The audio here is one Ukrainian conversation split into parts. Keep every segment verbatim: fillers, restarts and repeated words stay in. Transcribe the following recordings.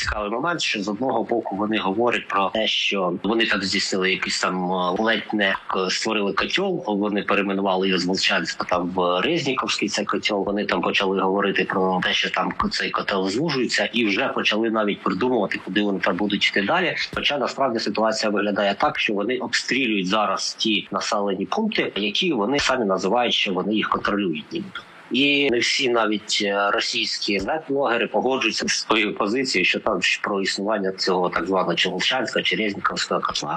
цікавий момент, що з одного боку вони говорять про те, що вони там здійснили якийсь там ледь не створили котел, вони перейменували його з Волчанська там в Резніковський цей котел, вони там почали говорити про те, що там цей котел звужується, і вже почали навіть придумувати, куди вони там будуть йти далі. Хоча насправді ситуація виглядає так, що вони обстрілюють зараз ті населені пункти, які вони самі називають, що вони їх контролюють нібито. І не всі навіть російські блогери погоджуються з своєю позицією, що там про існування цього так званого чи Волчанського, чи Резніковського котла.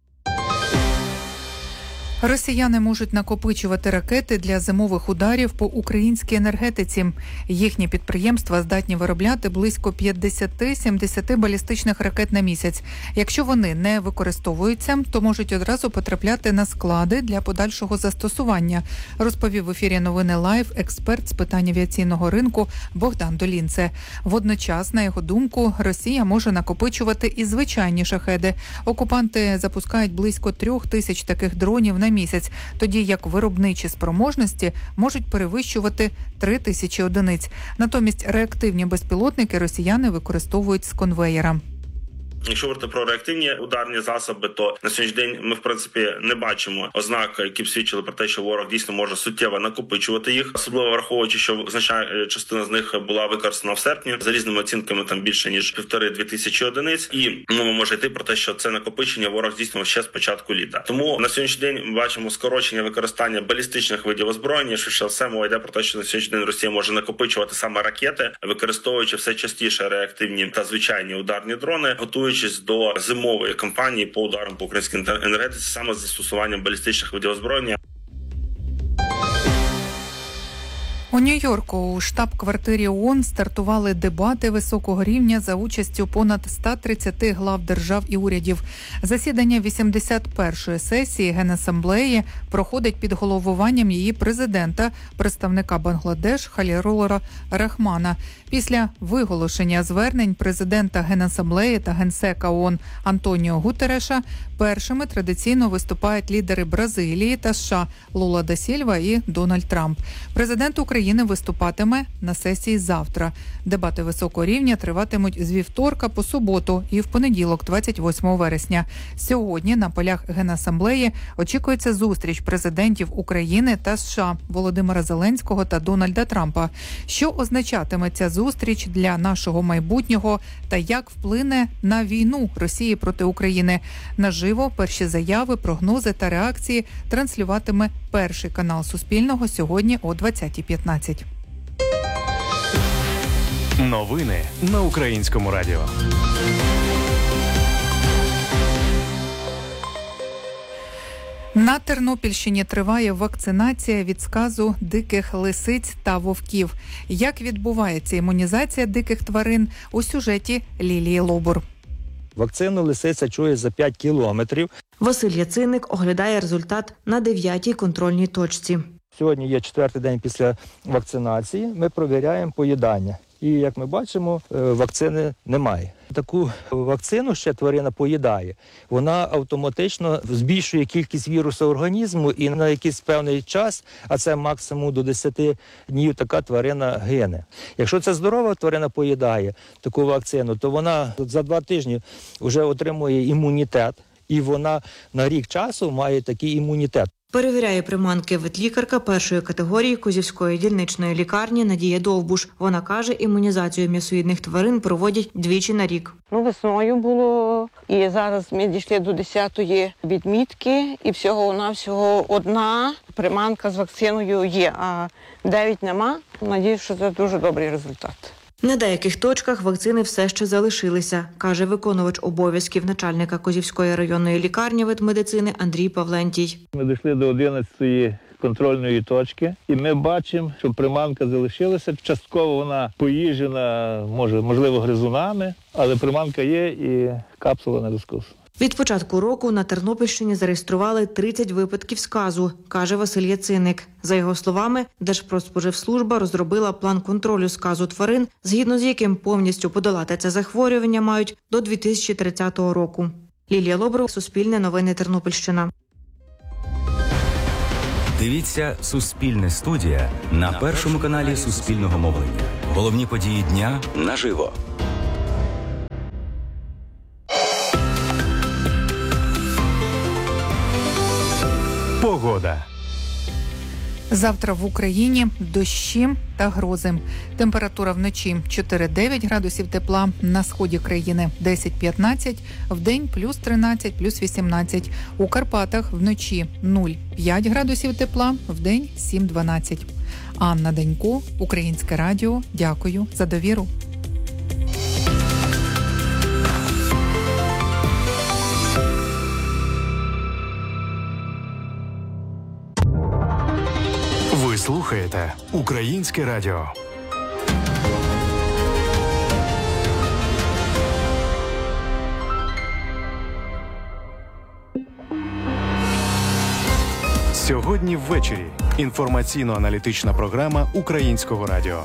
Росіяни можуть накопичувати ракети для зимових ударів по українській енергетиці. Їхні підприємства здатні виробляти близько п'ятдесят-сімдесят балістичних ракет на місяць. Якщо вони не використовуються, то можуть одразу потрапляти на склади для подальшого застосування, розповів в ефірі новини Лайв експерт з питань авіаційного ринку Богдан Долінце. Водночас, на його думку, Росія може накопичувати і звичайні шахеди. Окупанти запускають близько трьох тисяч таких дронів на місяць, тоді як виробничі спроможності можуть перевищувати три тисячі одиниць. Натомість реактивні безпілотники росіяни використовують з конвеєра. Якщо говорити про реактивні ударні засоби, то на сьогоднішній день ми, в принципі, не бачимо ознак, які б свідчили про те, що ворог дійсно може суттєво накопичувати їх, особливо враховуючи, що значна частина з них була використана в серпні. За різними оцінками там більше ніж півтори-дві тисячі одиниць, і мова може йти про те, що це накопичення ворог здійснював ще з початку літа. Тому на сьогоднішній день ми бачимо скорочення використання балістичних видів озброєння, що ще все мова йде про те, що на сьогоднішній день Росія може накопичувати саме ракети, використовуючи все частіше реактивні та звичайні ударні дрони, готуючись до зимової кампанії по ударам по українській енергетиці саме з застосуванням балістичних видів озброєння. У Нью-Йорку у штаб-квартирі ООН стартували дебати високого рівня за участю понад ста тридцяти глав держав і урядів. Засідання вісімдесят першої сесії Генасамблеї проходить під головуванням її президента, представника Бангладеш Халірура Рахмана. Після виголошення звернень президента Генасамблеї та генсека ООН Антоніо Гутерреша першими традиційно виступають лідери Бразилії та США Лула да Сільва і Дональд Трамп. Президент України виступатиме на сесії завтра. Дебати високого рівня триватимуть з вівторка по суботу і в понеділок, двадцять восьмого вересня. Сьогодні на полях Генасамблеї очікується зустріч президентів України та США Володимира Зеленського та Дональда Трампа. Що означатиме ця зустріч для нашого майбутнього та як вплине на війну Росії проти України? Наживо перші заяви, прогнози та реакції транслюватиме перший канал Суспільного сьогодні о двадцятій п'ятнадцять. Новини на Українському радіо. На Тернопільщині триває вакцинація від сказу диких лисиць та вовків. Як відбувається імунізація диких тварин у сюжеті Лілії Лобур. Вакцину лисиця чує за п'ять кілометрів. Василь Яциник оглядає результат на дев'ятій контрольній точці. Сьогодні є четвертий день після вакцинації. Ми провіряємо поїдання. І, як ми бачимо, вакцини немає. Таку вакцину ще тварина поїдає. Вона автоматично збільшує кількість вірусу організму і на якийсь певний час, а це максимум до десяти днів, така тварина гине. Якщо це здорова тварина поїдає таку вакцину, то вона за два тижні вже отримує імунітет, і вона на рік часу має такий імунітет. Перевіряє приманки ветлікарка першої категорії Козівської дільничної лікарні Надія Довбуш. Вона каже, імунізацію м'ясоїдних тварин проводять двічі на рік. Ну, весною було, і зараз ми дійшли до десятої відмітки, і всього-навсього одна приманка з вакциною є, а дев'ять нема. Надіюсь, що це дуже добрий результат. На деяких точках вакцини все ще залишилися, каже виконувач обов'язків начальника Козівської районної лікарні ветмедицини Андрій Павлентій. Ми дійшли до одинадцятої контрольної точки, і ми бачимо, що приманка залишилася. Частково вона поїжджена, може, можливо, гризунами, але приманка є і капсула не розкусана. Від початку року на Тернопільщині зареєстрували тридцять випадків сказу, каже Василь Яциник. За його словами, Держпродспоживслужба розробила план контролю сказу тварин, згідно з яким повністю подолати це захворювання мають до дві тисячі тридцятого року. Лілія Лобур, Суспільне новини, Тернопільщина. Дивіться «Суспільне студія» на першому каналі Суспільного мовлення. Головні події дня наживо. Погода. Завтра в Україні дощі та грози. Температура вночі чотири-дев'ять градусів тепла, на сході країни десять-п'ятнадцять, вдень плюс тринадцять, плюс вісімнадцять. У Карпатах вночі нуль-п'ять градусів тепла, вдень сім-дванадцять. Анна Данько, Українське радіо. Дякую за довіру. Ви слухаєте Українське радіо. Сьогодні ввечері. Інформаційно-аналітична програма Українського радіо.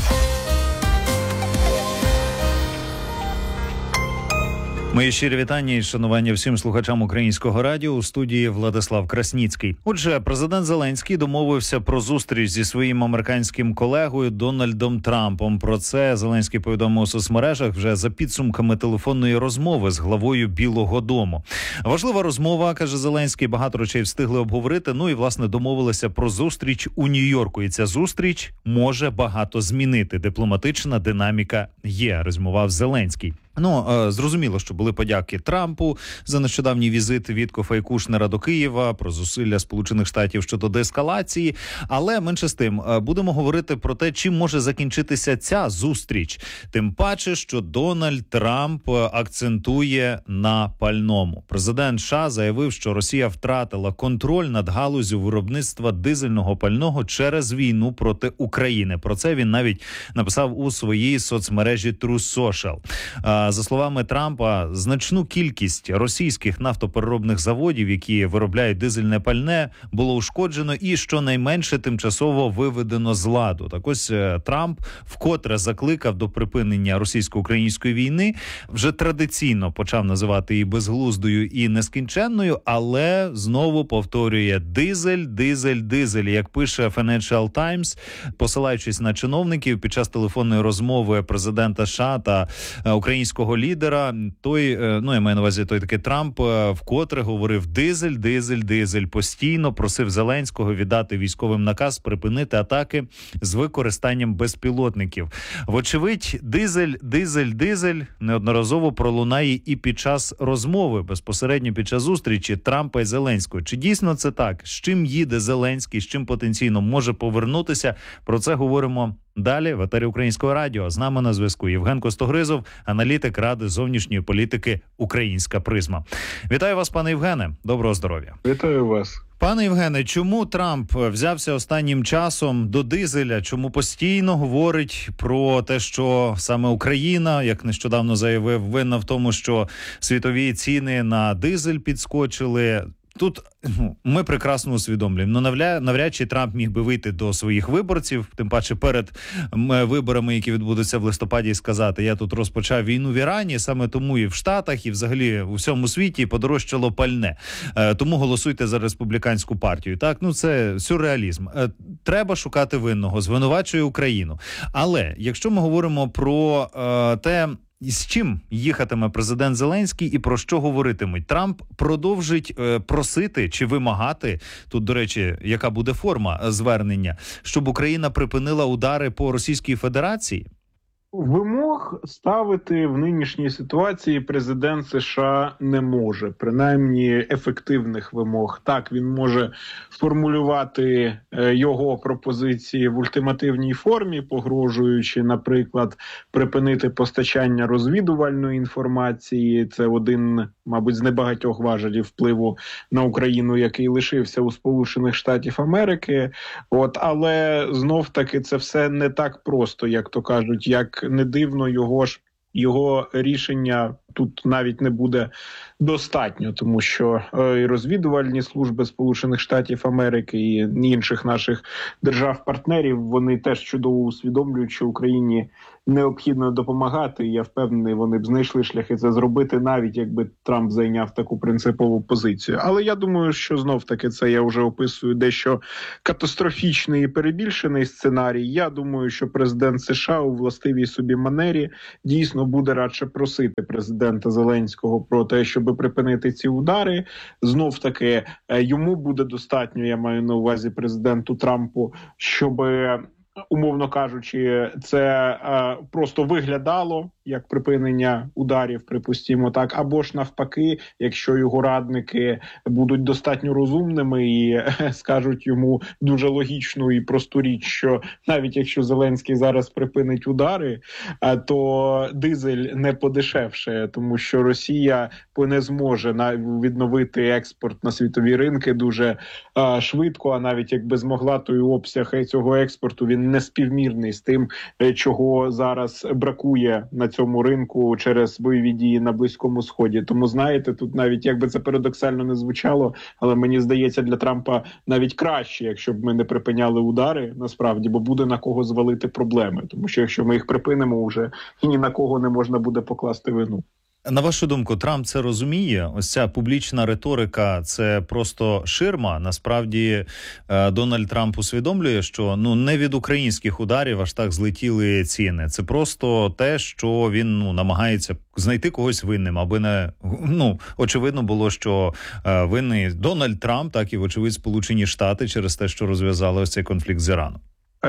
Мої щирі вітання і шанування всім слухачам Українського радіо. У студії Владислав Красніцький. Отже, президент Зеленський домовився про зустріч зі своїм американським колегою Дональдом Трампом. Про це Зеленський повідомив у соцмережах вже за підсумками телефонної розмови з главою Білого дому. Важлива розмова, каже Зеленський, багато речей встигли обговорити. Ну і, власне, домовилися про зустріч у Нью-Йорку. І ця зустріч може багато змінити. Дипломатична динаміка є, резюмував Зеленський. Ну, зрозуміло, що були подяки Трампу за нещодавній візит Віткофа і Кушнера до Києва, про зусилля Сполучених Штатів щодо деескалації. Але, менше з тим, будемо говорити про те, чим може закінчитися ця зустріч. Тим паче, що Дональд Трамп акцентує на пальному. Президент США заявив, що Росія втратила контроль над галуззю виробництва дизельного пального через війну проти України. Про це він навіть написав у своїй соцмережі Truth Social. За словами Трампа, значну кількість російських нафтопереробних заводів, які виробляють дизельне пальне, було ушкоджено і, щонайменше, тимчасово виведено з ладу. Так ось Трамп вкотре закликав до припинення російсько-української війни. Вже традиційно почав називати її безглуздою і нескінченною, але знову повторює дизель, дизель, дизель. Як пише Financial Times, посилаючись на чиновників під час телефонної розмови президента США та українського лідера, той, ну, я маю на увазі, той такий Трамп вкотре говорив дизель, дизель, дизель. Постійно просив Зеленського віддати військовим наказ припинити атаки з використанням безпілотників. Вочевидь, дизель, дизель, дизель неодноразово пролунає і під час розмови, безпосередньо під час зустрічі Трампа і Зеленського. Чи дійсно це так? З чим їде Зеленський, з чим потенційно може повернутися? Про це говоримо далі в етері Українського радіо. З нами на зв'язку Євген Костогризов, аналітик Ради зовнішньої політики «Українська призма». Вітаю вас, пане Євгене. Доброго здоров'я. Вітаю вас. Пане Євгене, чому Трамп взявся останнім часом до дизеля? Чому постійно говорить про те, що саме Україна, як нещодавно заявив, винна в тому, що світові ціни на дизель підскочили? Тут ми прекрасно усвідомлюємо. Ну, навряд, навряд чи Трамп міг би вийти до своїх виборців, тим паче перед виборами, які відбудуться в листопаді, і сказати, я тут розпочав війну в Ірані, саме тому і в Штатах, і взагалі у всьому світі подорожчало пальне. Тому голосуйте за республіканську партію. Так, ну це сюрреалізм. Треба шукати винного, звинувачує Україну. Але якщо ми говоримо про е, те, і з чим їхатиме президент Зеленський і про що говоритимуть? Трамп продовжить е, просити чи вимагати, тут, до речі, яка буде форма звернення, щоб Україна припинила удари по Російській Федерації? Вимог ставити в нинішній ситуації президент США не може, принаймні ефективних вимог. Так, він може сформулювати його пропозиції в ультимативній формі, погрожуючи, наприклад, припинити постачання розвідувальної інформації. Це один, мабуть, з небагатьох важелів впливу на Україну, який лишився у Сполучених Штатів Америки. От, але знов-таки це все не так просто, як то кажуть, як не дивно, його ж його рішення тут навіть не буде достатньо, тому що і розвідувальні служби Сполучених Штатів Америки і інших наших держав-партнерів, вони теж чудово усвідомлюють, що Україні необхідно допомагати. І я впевнений, вони б знайшли шляхи це зробити, навіть якби Трамп зайняв таку принципову позицію. Але я думаю, що знов-таки це я вже описую дещо катастрофічний і перебільшений сценарій. Я думаю, що президент США у властивій собі манері дійсно буде радше просити президента президента Зеленського про те, щоб припинити ці удари. Знов таки йому буде достатньо, я маю на увазі президенту Трампу, щоб, умовно кажучи, це е, просто виглядало як припинення ударів, припустімо так, або ж навпаки, якщо його радники будуть достатньо розумними і е, скажуть йому дуже логічну і просту річ, що навіть якщо Зеленський зараз припинить удари, е, то дизель не подешевше, тому що Росія не зможе на відновити експорт на світові ринки дуже е, швидко, а навіть якби змогла, то і обсяг цього експорту він не співмірний з тим, е, чого зараз бракує на цьому ринку через бойові дії на Близькому Сході. Тому, знаєте, тут навіть, як би це парадоксально не звучало, але мені здається, для Трампа навіть краще, якщо б ми не припиняли удари, насправді, бо буде на кого звалити проблеми. Тому що якщо ми їх припинимо вже, і ні на кого не можна буде покласти вину. На вашу думку, Трамп це розуміє? Ось ця публічна риторика – це просто ширма? Насправді, Дональд Трамп усвідомлює, що ну не від українських ударів аж так злетіли ціни. Це просто те, що він ну намагається знайти когось винним, аби не ну очевидно було, що е, винний Дональд Трамп, так і вочевидь Сполучені Штати через те, що розв'язали ось цей конфлікт з Іраном.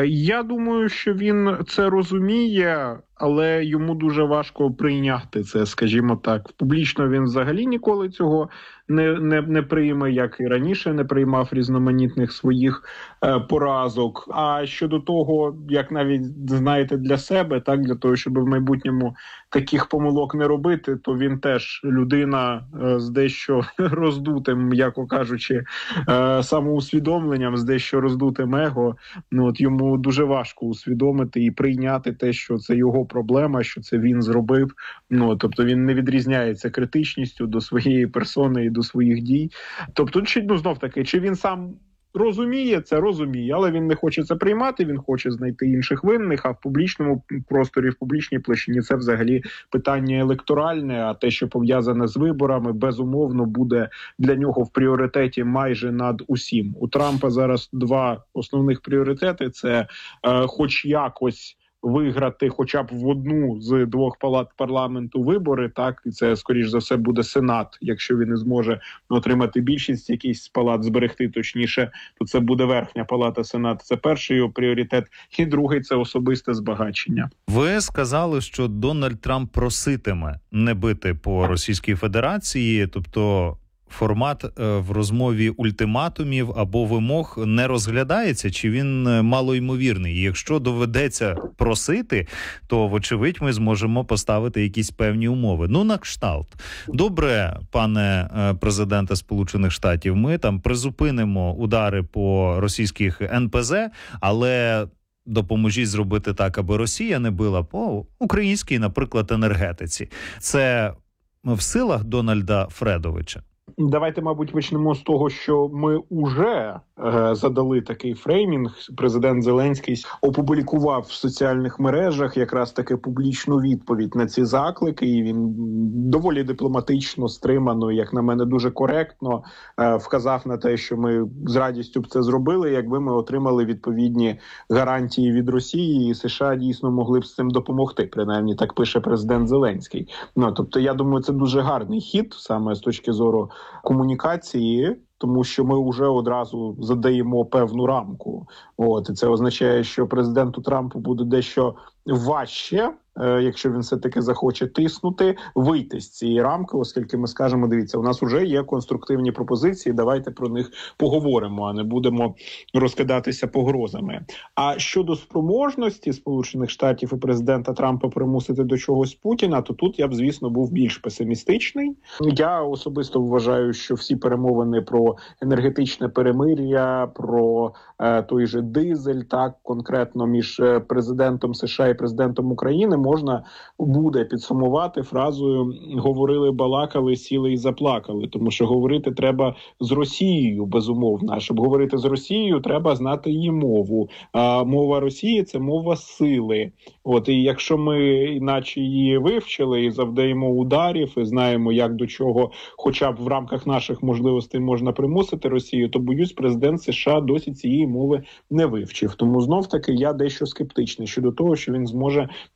Я думаю, що він це розуміє, але йому дуже важко прийняти це, скажімо так. Публічно він взагалі ніколи цього не, не, не прийме, як і раніше не приймав різноманітних своїх е, поразок. А щодо того, як навіть, знаєте, для себе, так, для того, щоб в майбутньому таких помилок не робити, то він теж людина е, з дещо роздутим, м'яко кажучи, е, самоусвідомленням, з дещо роздутим его. Ну, от йому дуже важко усвідомити і прийняти те, що це його проблема, що це він зробив. Ну, тобто він не відрізняється критичністю до своєї персони і до своїх дій. Тобто, чи, ну, знов таки, чи він сам розуміє це, розуміє, але він не хоче це приймати, він хоче знайти інших винних, а в публічному просторі, в публічній площині це взагалі питання електоральне, а те, що пов'язане з виборами, безумовно буде для нього в пріоритеті майже над усім. У Трампа зараз два основних пріоритети – це е, хоч якось виграти хоча б в одну з двох палат парламенту вибори, так, і це, скоріш за все, буде Сенат. Якщо він не зможе отримати більшість якийсь з палат, зберегти точніше, то це буде верхня палата Сенат. Це перший його пріоритет. І другий – це особисте збагачення. Ви сказали, що Дональд Трамп проситиме не бити по Російській Федерації, тобто формат в розмові ультиматумів або вимог не розглядається, чи він малоймовірний? І якщо доведеться просити, то, вочевидь, ми зможемо поставити якісь певні умови. Ну, на кшталт. Добре, пане президенте Сполучених Штатів, ми там призупинимо удари по російських ен пе зе, але допоможіть зробити так, аби Росія не била по українській, наприклад, енергетиці. Це в силах Дональда Фредовича? Давайте, мабуть, почнемо з того, що ми уже е, задали такий фреймінг. Президент Зеленський опублікував в соціальних мережах якраз таки публічну відповідь на ці заклики, і він доволі дипломатично, стримано, як на мене, дуже коректно е, вказав на те, що ми з радістю б це зробили, якби ми отримали відповідні гарантії від Росії, і США дійсно могли б з цим допомогти. Принаймні, так пише президент Зеленський. Ну, тобто, я думаю, це дуже гарний хід, саме з точки зору комунікації, тому що ми вже одразу задаємо певну рамку. От, і це означає, що президенту Трампу буде дещо важче, е, якщо він все-таки захоче тиснути, вийти з цієї рамки, оскільки ми скажемо, дивіться, у нас вже є конструктивні пропозиції, давайте про них поговоримо, а не будемо розкидатися погрозами. А щодо спроможності Сполучених Штатів і президента Трампа примусити до чогось Путіна, то тут я б, звісно, був більш песимістичний. Я особисто вважаю, що всі перемовини про енергетичне перемир'я, про е, той же дизель, так, конкретно між президентом США і президентом України можна буде підсумувати фразою «говорили, балакали, сіли і заплакали», тому що говорити треба з Росією, безумовно. А щоб говорити з Росією, треба знати її мову. А мова Росії – це мова сили. От, і якщо ми іначе її вивчили і завдаємо ударів, і знаємо, як до чого, хоча б в рамках наших можливостей можна примусити Росію, то, боюсь, президент США досі цієї мови не вивчив. Тому знов-таки я дещо скептичний щодо того, що він зможе нормально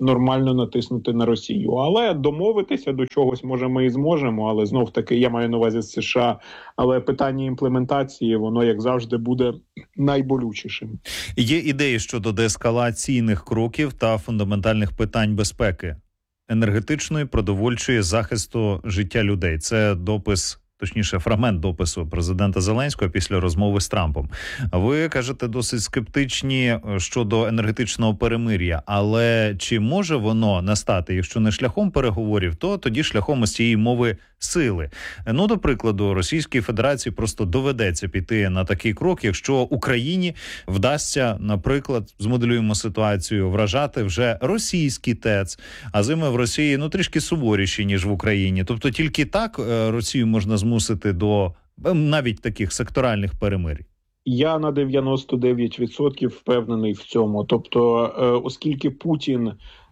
максимально натиснути на Росію. Але домовитися до чогось, може, ми і зможемо, але знов-таки, я маю на увазі США, але питання імплементації, воно, як завжди, буде найболючішим. Є ідеї щодо деескалаційних кроків та фундаментальних питань безпеки енергетичної, продовольчої, захисту життя людей. Це допис, точніше, фрагмент допису президента Зеленського після розмови з Трампом. Ви кажете, досить скептичні щодо енергетичного перемир'я, але чи може воно настати, якщо не шляхом переговорів, то тоді шляхом ось цієї мови сили? Ну, до прикладу, Російській Федерації просто доведеться піти на такий крок, якщо Україні вдасться, наприклад, змоделюємо ситуацію, вражати вже російський ТЕЦ, а зими в Росії, ну, трішки суворіші, ніж в Україні. Тобто тільки так Росію можна змусити до навіть таких секторальних перемир'їв? Я на дев'яносто дев'ять відсотків впевнений в цьому. Тобто, оскільки Путін,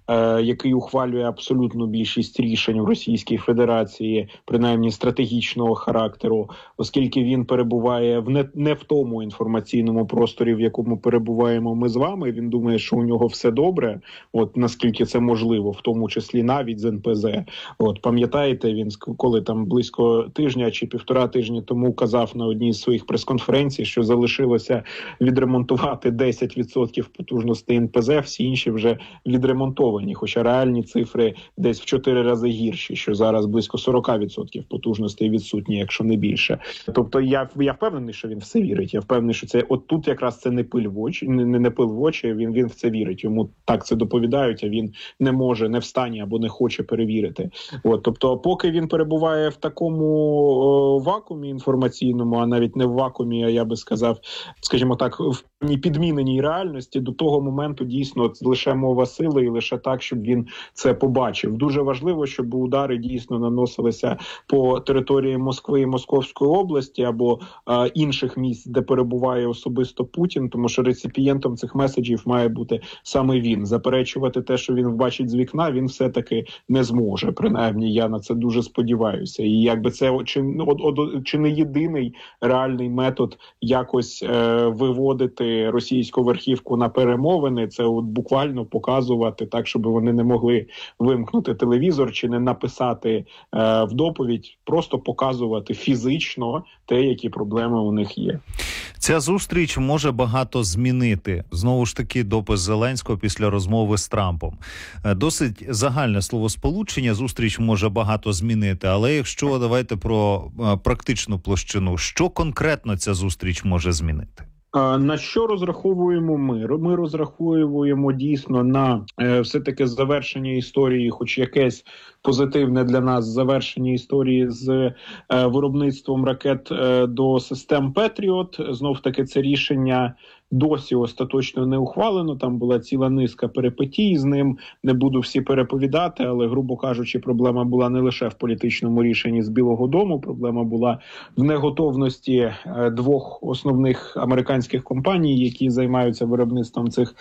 який ухвалює абсолютну більшість рішень в Російській Федерації, принаймні стратегічного характеру, оскільки він перебуває в не, не в тому інформаційному просторі, в якому перебуваємо ми з вами, він думає, що у нього все добре, от наскільки це можливо, в тому числі навіть з ен пе зет. От пам'ятаєте, він коли там близько тижня чи півтора тижні тому казав на одній з своїх прес-конференцій, що залишилося відремонтувати десять відсотків потужностей ен пе зет, всі інші вже відремонтовані. Хоча реальні цифри десь в чотири рази гірші, що зараз близько сорок відсотків потужностей відсутні, якщо не більше. Тобто я, я впевнений, що він в це вірить. Я впевнений, що це от тут якраз це не пиль в очі, не, не пил в очі, він, він в це вірить. Йому так це доповідають, а він не може, не в стані або не хоче перевірити. От, тобто, поки він перебуває в такому о, вакуумі інформаційному, а навіть не в вакуумі, а я би сказав, скажімо так, в підміненій реальності, до того моменту дійсно лише мова сили і лише так, щоб він це побачив. Дуже важливо, щоб удари дійсно наносилися по території Москви і Московської області або а, інших місць, де перебуває особисто Путін, тому що реципієнтом цих меседжів має бути саме він. Заперечувати те, що він бачить з вікна, він все-таки не зможе. Принаймні, я на це дуже сподіваюся. І якби це чи, от, от, чи не єдиний реальний метод якось е, виводити російську верхівку на перемовини, це от буквально показувати так, щоб вони не могли вимкнути телевізор чи не написати е, в доповідь, просто показувати фізично те, які проблеми у них є. Ця зустріч може багато змінити. Знову ж таки, допис Зеленського після розмови з Трампом. Досить загальне словосполучення, зустріч може багато змінити, але якщо давайте про практичну площину, що конкретно ця зустріч може змінити? На що розраховуємо ми? Ми розраховуємо дійсно на е, все-таки завершення історії, хоч якесь позитивне для нас завершення історії з е, виробництвом ракет е, до систем Петріот. Знов-таки це рішення досі остаточно не ухвалено, там була ціла низка перипетій з ним, не буду всі переповідати, але, грубо кажучи, проблема була не лише в політичному рішенні з Білого дому, проблема була в неготовності двох основних американських компаній, які займаються виробництвом цих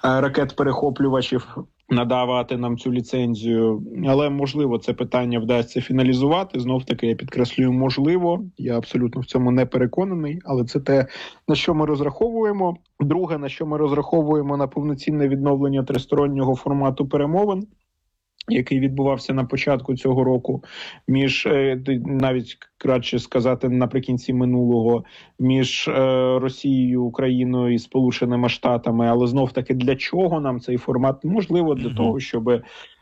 ракет-перехоплювачів, надавати нам цю ліцензію. Але, можливо, це питання вдасться фіналізувати. Знов-таки, я підкреслюю, можливо. Я абсолютно в цьому не переконаний, але це те, на що ми розраховуємо. Друге, на що ми розраховуємо, на повноцінне відновлення тристороннього формату перемовин, який відбувався на початку цього року, між, навіть краще сказати, наприкінці минулого, між Росією, Україною і Сполученими Штатами. Але знов-таки, для чого нам цей формат? Можливо, для mm-hmm. того, щоб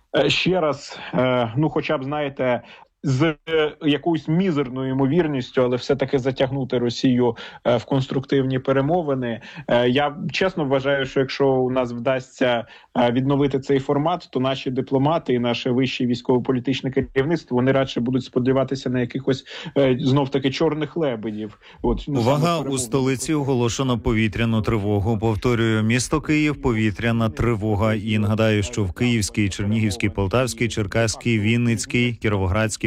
ще раз, ну хоча б, знаєте, з якоюсь мізерною ймовірністю, але все-таки затягнути Росію в конструктивні перемовини. Я чесно вважаю, що якщо у нас вдасться відновити цей формат, то наші дипломати і наше вище військово-політичне керівництво, вони радше будуть сподіватися на якихось знов-таки чорних лебедів. От, увага, у столиці оголошено повітряну тривогу. Повторюю, місто Київ, повітряна тривога. І нагадаю, що в Київській, Чернігівській, Полтавській, Черкаській, Вінницькій, Кіровоградській,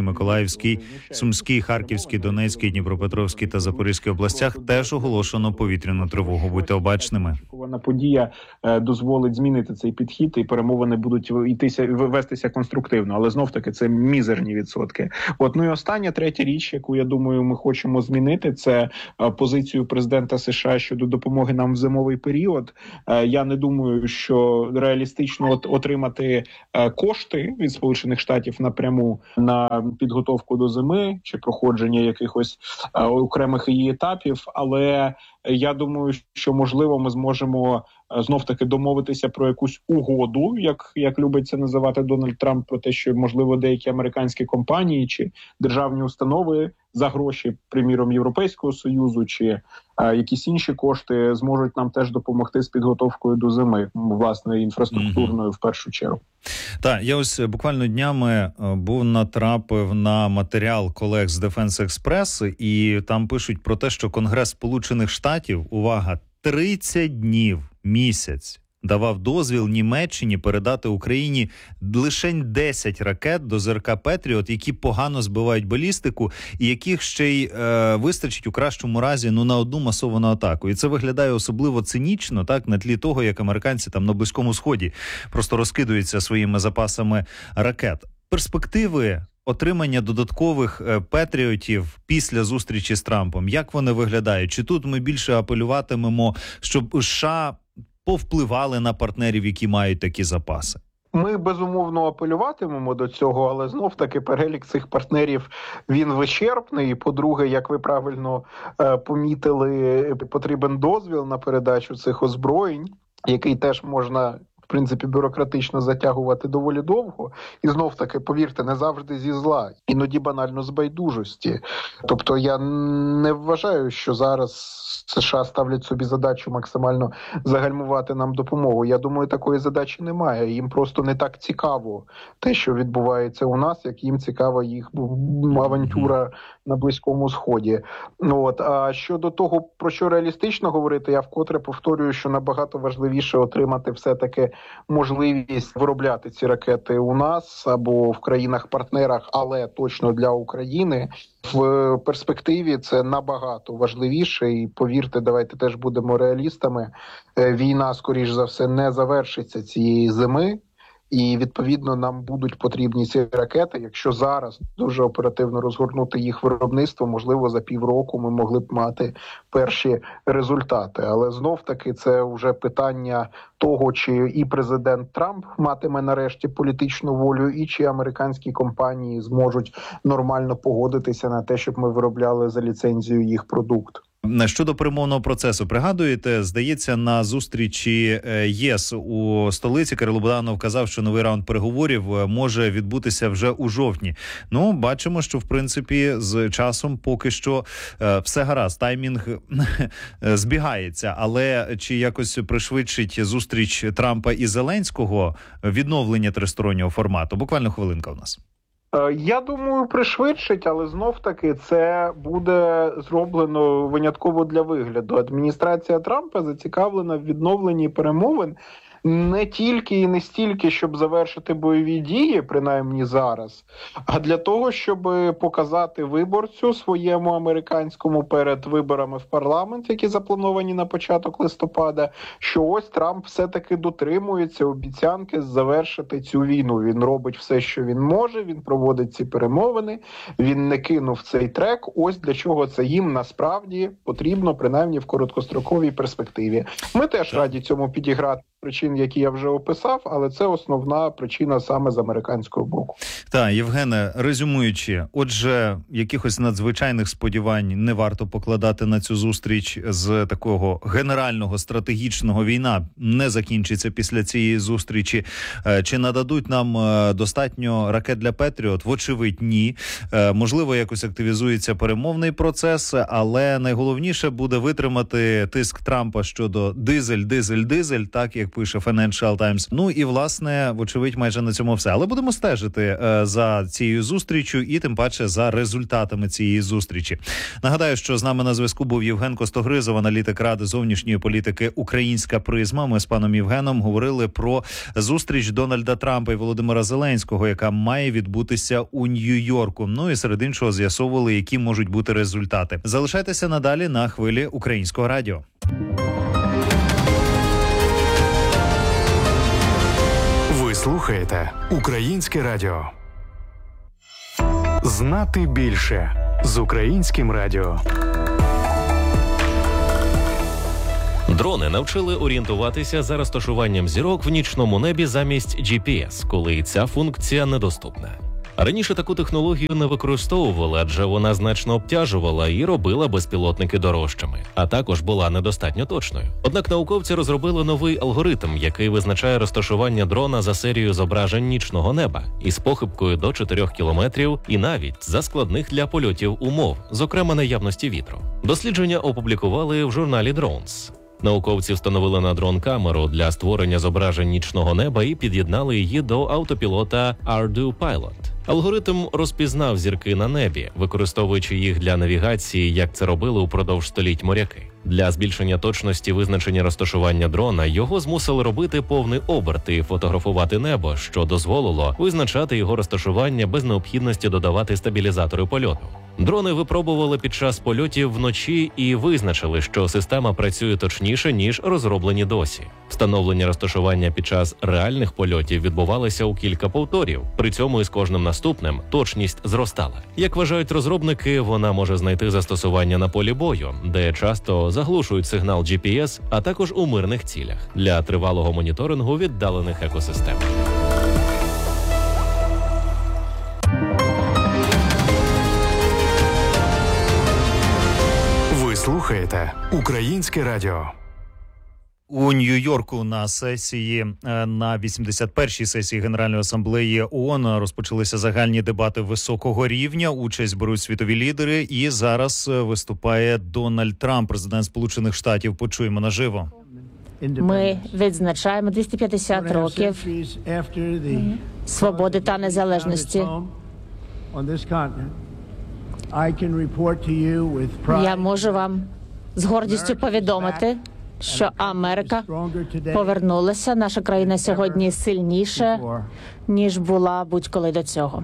Миколаївській, Сумській, Харківській, Донецькій, Дніпропетровській та Запорізькій областях теж оголошено повітряну тривогу. Будьте обачними. Очікувана подія дозволить змінити цей підхід, і перемовини будуть йтися вестися конструктивно, але знов таки це мізерні відсотки. От, ну і остання третя річ, яку я думаю, ми хочемо змінити, це позицію президента США щодо допомоги нам в зимовий період. Я не думаю, що реалістично отримати кошти від Сполучених Штатів напряму на підготовку до зими чи проходження якихось окремих її етапів, але я думаю, що можливо ми зможемо знов таки домовитися про якусь угоду, як, як любить це називати Дональд Трамп, про те, що можливо деякі американські компанії чи державні установи за гроші, приміром, Європейського Союзу чи а, якісь інші кошти зможуть нам теж допомогти з підготовкою до зими, власне, інфраструктурною mm-hmm. в першу чергу. Так, я ось буквально днями був натрапив на матеріал колег з Defense Express, і там пишуть про те, що Конгрес Сполучених Штатів, увага, тридцять днів, місяць, давав дозвіл Німеччині передати Україні лише десять ракет до ЗРК «Петріот», які погано збивають балістику і яких ще й е, вистачить у кращому разі ну на одну масовану атаку. І це виглядає особливо цинічно, так, на тлі того, як американці там на Близькому Сході просто розкидуються своїми запасами ракет. Перспективи отримання додаткових е, «Петріотів» після зустрічі з Трампом, як вони виглядають? Чи тут ми більше апелюватимемо, щоб США повпливали на партнерів, які мають такі запаси? Ми, безумовно, апелюватимемо до цього, але знов-таки перелік цих партнерів, він вичерпний. По-друге, як ви правильно е, помітили, потрібен дозвіл на передачу цих озброєнь, який теж можна, в принципі, бюрократично затягувати доволі довго. І знов-таки, повірте, не завжди зі зла, іноді банально з байдужості. Тобто я не вважаю, що зараз США ставлять собі задачу максимально загальмувати нам допомогу. Я думаю, такої задачі немає. Їм просто не так цікаво те, що відбувається у нас, як їм цікава їх авантюра на Близькому Сході. От. А щодо того, про що реалістично говорити, я вкотре повторюю, що набагато важливіше отримати все-таки можливість виробляти ці ракети у нас або в країнах-партнерах, але точно для України. В перспективі це набагато важливіше, і повірте, давайте теж будемо реалістами, війна, скоріш за все, не завершиться цієї зими, і, відповідно, нам будуть потрібні ці ракети. Якщо зараз дуже оперативно розгорнути їх виробництво, можливо, за півроку ми могли б мати перші результати. Але знов-таки це вже питання того, чи і президент Трамп матиме нарешті політичну волю, і чи американські компанії зможуть нормально погодитися на те, щоб ми виробляли за ліцензію їх продукт. Щодо перемовного процесу, пригадуєте, здається, на зустрічі ЄС у столиці Кирило Буданов казав, що новий раунд переговорів може відбутися вже у жовтні. Ну, бачимо, що, в принципі, з часом поки що все гаразд, таймінг збігається. Але чи якось пришвидшить зустріч Трампа і Зеленського відновлення тристороннього формату? Буквально хвилинка у нас. Я думаю, пришвидшить, але знов-таки це буде зроблено винятково для вигляду. Адміністрація Трампа зацікавлена в відновленні перемовин не тільки і не стільки, щоб завершити бойові дії, принаймні зараз, а для того, щоб показати виборцю своєму американському перед виборами в парламент, які заплановані на початок листопада, що ось Трамп все-таки дотримується обіцянки завершити цю війну. Він робить все, що він може, він проводить ці перемовини, він не кинув цей трек. Ось для чого це їм насправді потрібно, принаймні в короткостроковій перспективі. Ми теж раді цьому підіграти причин, які я вже описав, але це основна причина саме з американського боку. Так, Євгене, резюмуючи, отже, якихось надзвичайних сподівань не варто покладати на цю зустріч з такого генерального, стратегічного. Війна не закінчиться після цієї зустрічі. Чи нададуть нам достатньо ракет для «Петріот»? Вочевидь, ні. Можливо, якось активізується перемовний процес, але найголовніше буде витримати тиск Трампа щодо дизель, дизель, дизель, так як як пише Financial Times. Ну і власне, вочевидь, майже на цьому все. Але будемо стежити е, за цією зустрічю і тим паче за результатами цієї зустрічі. Нагадаю, що з нами на зв'язку був Євген Костогризов, аналітик Ради зовнішньої політики «Українська призма». Ми з паном Євгеном говорили про зустріч Дональда Трампа і Володимира Зеленського, яка має відбутися у Нью-Йорку. Ну і серед іншого з'ясовували, які можуть бути результати. Залишайтеся надалі на хвилі Українського радіо. Ви слухаєте Українське радіо. Знати більше з Українським радіо. Дрони навчили орієнтуватися за розташуванням зірок в нічному небі замість джі пі ес, коли ця функція недоступна. Раніше таку технологію не використовували, адже вона значно обтяжувала і робила безпілотники дорожчими, а також була недостатньо точною. Однак науковці розробили новий алгоритм, який визначає розташування дрона за серією зображень нічного неба із похибкою до чотирьох кілометрів і навіть за складних для польотів умов, зокрема наявності вітру. Дослідження опублікували в журналі Drones. Науковці встановили на дрон камеру для створення зображень нічного неба і під'єднали її до автопілота Ardu Pilot. Алгоритм розпізнав зірки на небі, використовуючи їх для навігації, як це робили упродовж століть моряки. Для збільшення точності визначення розташування дрона його змусили робити повний оберт і фотографувати небо, що дозволило визначати його розташування без необхідності додавати стабілізатори польоту. Дрони випробували під час польотів вночі і визначили, що система працює точніше, ніж розроблені досі. Встановлення розташування під час реальних польотів відбувалося у кілька повторів, при цьому із кожним наступним точність зростала. Як вважають розробники, вона може знайти застосування на полі бою, де часто заглушують сигнал джі пі ес, а також у мирних цілях для тривалого моніторингу віддалених екосистем. Ви слухаєте Українське радіо. У Нью-Йорку на сесії, на вісімдесят першій сесії Генеральної асамблеї ООН розпочалися загальні дебати високого рівня. Участь беруть світові лідери, і зараз виступає Дональд Трамп, президент Сполучених Штатів. Почуємо наживо. Ми відзначаємо двісті п'ятдесят років свободи та незалежності. Я можу вам з гордістю повідомити, що Америка повернулася, наша країна сьогодні сильніша, ніж була будь-коли до цього.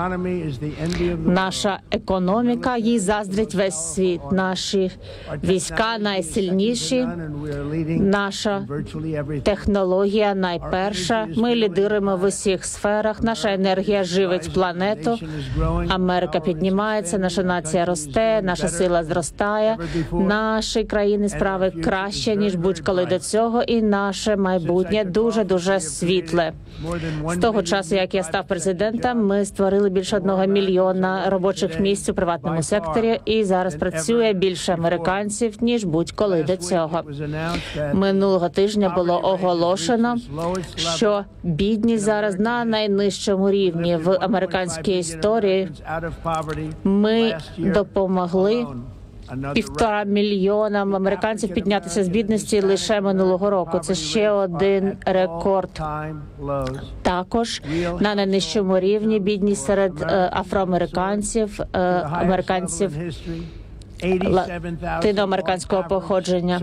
Наша економіка, їй заздрить весь світ. Наші війська найсильніші, наша технологія найперша. Ми лідируємо в усіх сферах, наша енергія живить планету. Америка піднімається, наша нація росте, наша сила зростає. Наші країни справи краще, ніж будь-коли до цього, і наше майбутнє дуже-дуже світле. З того часу, як я став президентом, ми створили більше одного мільйона робочих місць у приватному секторі, і зараз працює більше американців, ніж будь-коли до цього. Минулого тижня було оголошено, що бідність зараз на найнижчому рівні в американській історії. Ми допомогли півтора мільйонам американців піднятися з бідності лише минулого року. Це ще один рекорд. Також на найнижчому рівні бідність серед е, афроамериканців, е, американців латиноамериканського походження.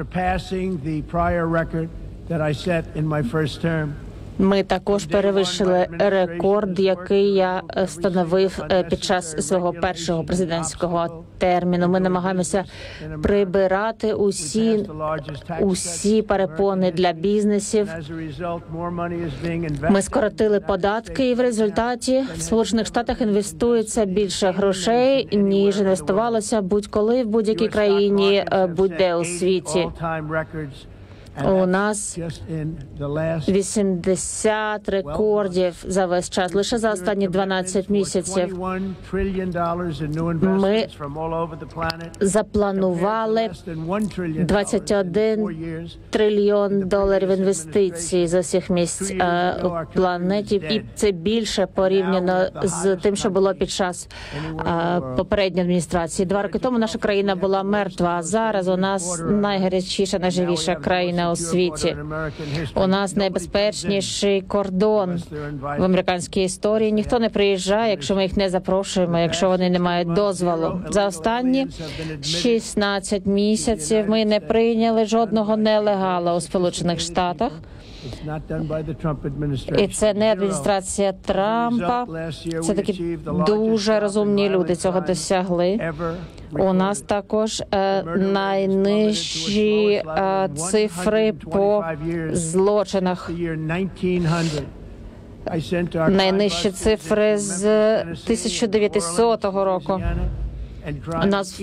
Ми також перевищили рекорд, який я встановив під час свого першого президентського терміну. Ми намагаємося прибирати усі, усі перепони для бізнесів. Ми скоротили податки, і в результаті в Сполучених Штатах інвестується більше грошей, ніж інвестувалося будь-коли в будь-якій країні, будь-де у світі. У нас вісімдесят рекордів за весь час, лише за останні дванадцять місяців. Ми запланували двадцять один трильйон доларів інвестицій з усіх місць е, у планеті, і це більше порівняно з тим, що було під час е, попередньої адміністрації. Два роки тому наша країна була мертва, а зараз у нас найгарячіша, найживіша країна країна у світі. У нас найбезпечніший кордон в американській історії. Ніхто не приїжджає, якщо ми їх не запрошуємо, якщо вони не мають дозволу. За останні шістнадцять місяців ми не прийняли жодного нелегала у Сполучених Штатах. І це не адміністрація Трампа, це такі дуже розумні люди цього досягли. У нас також е, найнижчі е, цифри по злочинах. Найнижчі цифри з тисяча дев'ятсотого року. У нас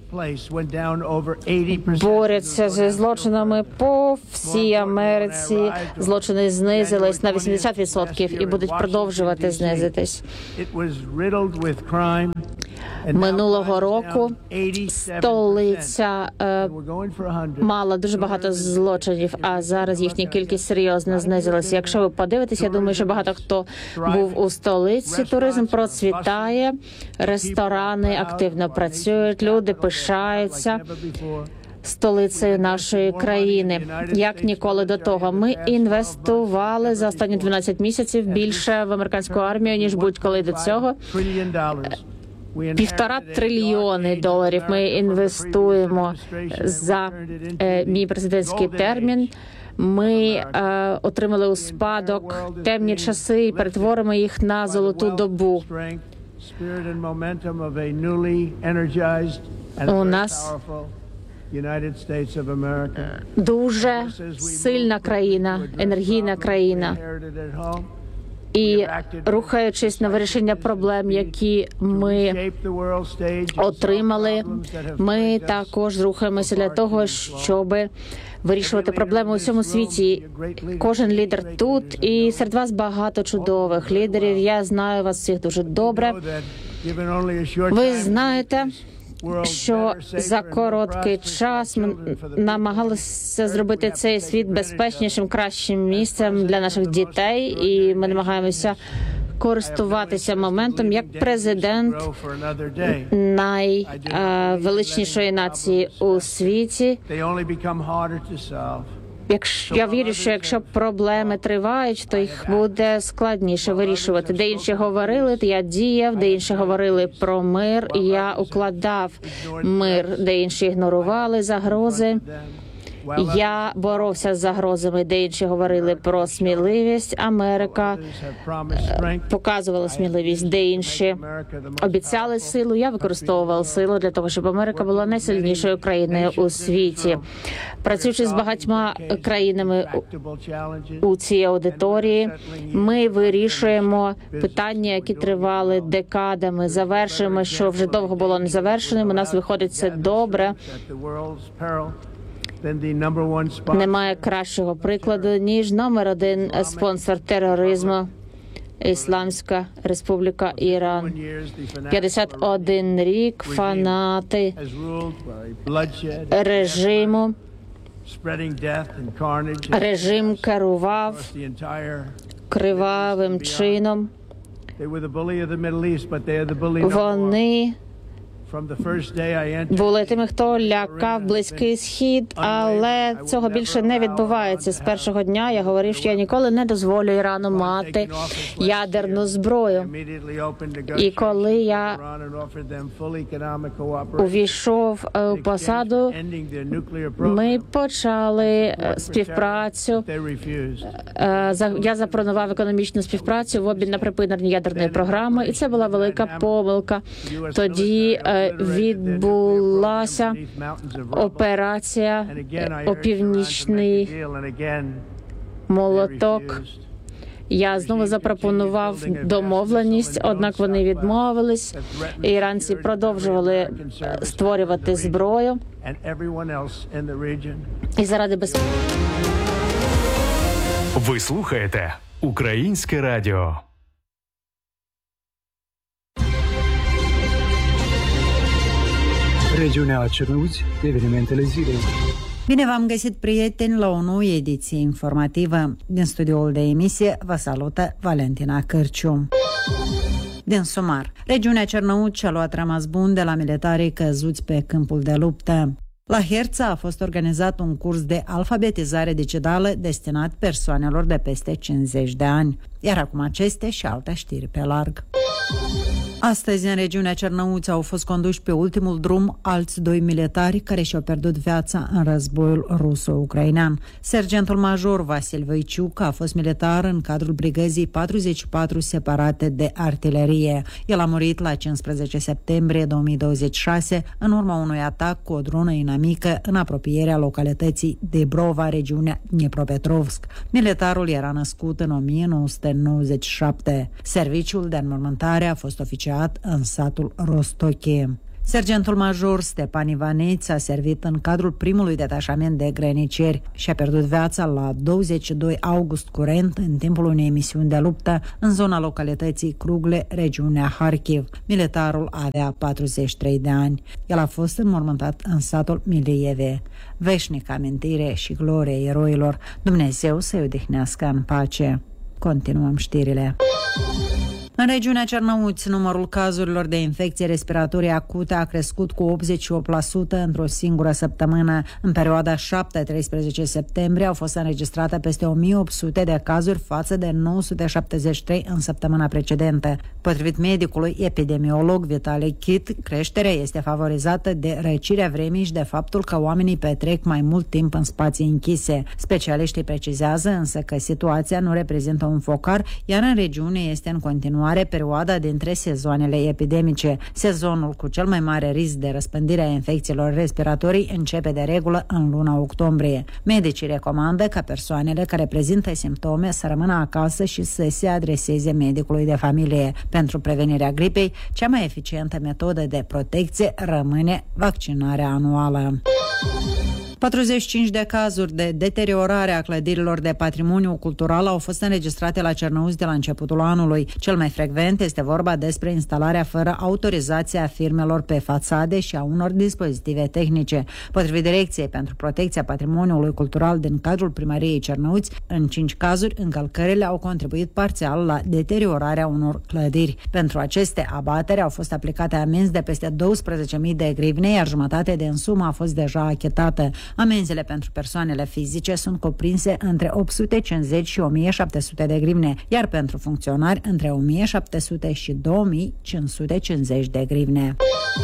борються зі злочинами по всій Америці. Злочини знизились на вісімдесят відсотків і будуть продовжувати знизитись. Минулого року столиця е, мала дуже багато злочинів, а зараз їхня кількість серйозно знизилася. Якщо ви подивитесь, я думаю, що багато хто був у столиці. Туризм процвітає, ресторани активно працюють, люди пишаються столицею нашої країни. Як ніколи до того. Ми інвестували за останні дванадцять місяців більше в американську армію, ніж будь-коли до цього. Півтора трильйони доларів ми інвестуємо за е, мій президентський термін. Ми е, отримали у спадок темні часи і перетворимо їх на золоту добу. У нас дуже сильна країна, енергійна країна. І рухаючись на вирішення проблем, які ми отримали, ми також рухаємося для того, щоб вирішувати проблеми у всьому світі. Кожен лідер тут, і серед вас багато чудових лідерів. Я знаю вас всіх дуже добре. Ви знаєте, що за короткий час ми намагалися зробити цей світ безпечнішим, кращим місцем для наших дітей, і ми намагаємося користуватися моментом як президент найвеличнішої нації у світі. Якщо я вірю, що якщо проблеми тривають, то їх буде складніше вирішувати. Де інші говорили, я діяв, де інші говорили про мир, я укладав мир, де інші ігнорували загрози. Я боровся з загрозами, де інші говорили про сміливість. Америка показувала сміливість, де інші обіцяли силу. Я використовував силу для того, щоб Америка була найсильнішою країною у світі. Працюючи з багатьма країнами у цій аудиторії, ми вирішуємо питання, які тривали декадами, завершуємо, що вже довго було не завершеним. У нас виходить це добре. Немає кращого прикладу, ніж номер один спонсор тероризму – Ісламська Республіка Іран. п'ятдесят один рік фанати режиму. Режим керував кривавим чином. Вони були тими, хто лякав Близький Схід, але цього більше не відбувається. З першого дня я говорив, що я ніколи не дозволю Ірану мати ядерну зброю. І коли я увійшов у посаду, ми почали співпрацю. Я запропонував економічну співпрацю в обмін на припинення ядерної програми, і це була велика помилка. Тоді відбулася операція «Опівнічний молоток». Я знову запропонував домовленість, однак вони відмовились. Іранці продовжували створювати зброю. І заради безпеки. Ви слухаєте Українське радіо. Regiunea Cernăuți, evenimentele zilei. Bine v-am găsit, prieteni, la o nouă ediție informativă. Din studioul de emisie vă salută Valentina Cârciu. Din Sumar, regiunea Cernăuți a luat rămas bun de la militarii căzuți pe câmpul de luptă. La Herța a fost organizat un curs de alfabetizare digitală destinat persoanelor de peste cincizeci de ani. Iar acum aceste și alte știri pe larg. Astăzi, în regiunea Cernăuți, au fost conduși pe ultimul drum alți doi militari care și-au pierdut viața în războiul ruso-ucrainean. Sergentul major Vasil Văiciuc a fost militar în cadrul brigăzii patruzeci și patru separate de artilerie. El a murit la cincisprezece septembrie două mii douăzeci și șase în urma unui atac cu o dronă inamică în apropierea localității Debrova, regiunea Dnipropetrovsk. Militarul era născut în o mie nouă sute nouăzeci și șapte. Serviciul de înmormântare a fost oficiat în satul Rostochi. Sergentul major Stepan Ivaneț a servit în cadrul primului detașament de grăniceri și a pierdut viața la douăzeci și doi august curent în timpul unei misiuni de luptă în zona localității Krugle, regiunea Harkiv. Militarul avea patruzeci și trei de ani. El a fost înmormântat în satul Milieve. Veșnică amintire și glorie eroilor. Dumnezeu să-i odihnească în pace. Continuăm știrile. În regiunea Cernăuți, numărul cazurilor de infecție respiratorie acute a crescut cu optzeci și opt la sută într-o singură săptămână. În perioada șapte-treisprezece septembrie au fost înregistrate peste o mie opt sute de cazuri față de nouă sute șaptezeci și trei în săptămâna precedentă. Potrivit medicului epidemiolog Vitali Chit, creșterea este favorizată de răcirea vremii și de faptul că oamenii petrec mai mult timp în spații închise. Specialiștii precizează însă că situația nu reprezintă un focar, iar în regiune este în continuare perioada dintre sezoanele epidemice. Sezonul cu cel mai mare risc de răspândire a infecțiilor respiratorii începe de regulă în luna octombrie. Medicii recomandă ca persoanele care prezintă simptome să rămână acasă și să se adreseze medicului de familie. Pentru prevenirea gripei, cea mai eficientă metodă de protecție rămâne vaccinarea anuală. patruzeci și cinci de cazuri de deteriorare a clădirilor de patrimoniu cultural au fost înregistrate la Cernăuți de la începutul anului. Cel mai frecvent este vorba despre instalarea fără autorizație a firmelor pe fațade și a unor dispozitive tehnice. Potrivit Direcției pentru Protecția Patrimoniului Cultural din cadrul Primăriei Cernăuți, în cinci cazuri, încălcările au contribuit parțial la deteriorarea unor clădiri. Pentru aceste abateri au fost aplicate amenzi de peste douăsprezece mii de grivne, iar jumătate din sumă a fost deja achitată. Amenzile pentru persoanele fizice sunt cuprinse între opt sute cincizeci și o mie șapte sute de grivne, iar pentru funcționari între o mie șapte sute și două mii cinci sute cincizeci de grivne.